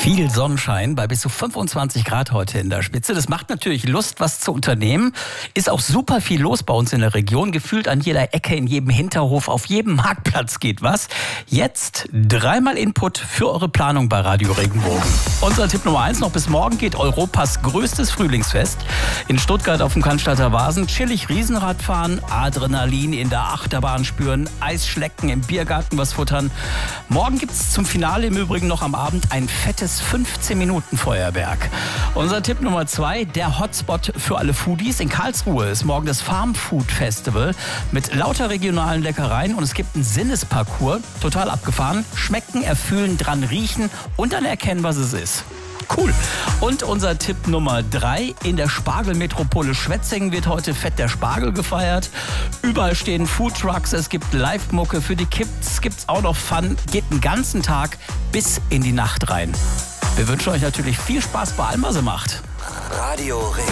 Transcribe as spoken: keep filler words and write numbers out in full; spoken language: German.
Viel Sonnenschein bei bis zu fünfundzwanzig Grad heute in der Spitze. Das macht natürlich Lust, was zu unternehmen. Ist auch super viel los bei uns in der Region. Gefühlt an jeder Ecke, in jedem Hinterhof, auf jedem Marktplatz geht was. Jetzt dreimal Input für eure Planung bei Radio Regenbogen. Unser Tipp Nummer eins: Noch bis morgen geht Europas größtes Frühlingsfest in Stuttgart auf dem Cannstatter Wasen. Chillig Riesenrad fahren, Adrenalin in der Achterbahn spüren, Eisschlecken im Biergarten was futtern. Morgen gibt es zum Finale im Übrigen noch am Abend ein fettes fünfzehn Minuten Feuerwerk. Unser Tipp Nummer zwei, der Hotspot für alle Foodies. In Karlsruhe ist morgen das Farm Food Festival mit lauter regionalen Leckereien und es gibt einen Sinnesparcours, total abgefahren. Schmecken, erfühlen, dran riechen und dann erkennen, was es ist. Cool. Und unser Tipp Nummer drei, in der Spargelmetropole Schwetzingen wird heute fett der Spargel gefeiert. Überall stehen Foodtrucks, es gibt Live-Mucke, für die Kids gibt's auch noch Fun. Geht den ganzen Tag bis in die Nacht rein. Wir wünschen euch natürlich viel Spaß bei allem, was ihr macht. Radio Regenbogen.